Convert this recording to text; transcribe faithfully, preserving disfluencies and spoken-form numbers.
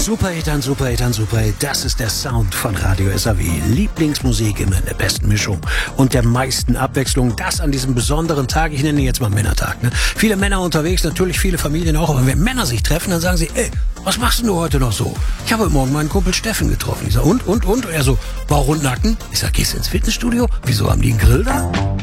Superhitern, Superhitern, Superhit. Das ist der Sound von Radio S A W. Lieblingsmusik immer in der besten Mischung und der meisten Abwechslung. Das an diesem besonderen Tag. Ich nenne ihn jetzt mal Männertag. Ne? Viele Männer unterwegs, natürlich viele Familien auch. Aber wenn Männer sich treffen, dann sagen sie, ey, was machst denn du heute noch so? Ich habe heute Morgen meinen Kumpel Steffen getroffen. Ich sag, und, und, und? Und er so, Bauch und Nacken? Ich sag, gehst du ins Fitnessstudio? Wieso haben die einen Grill da?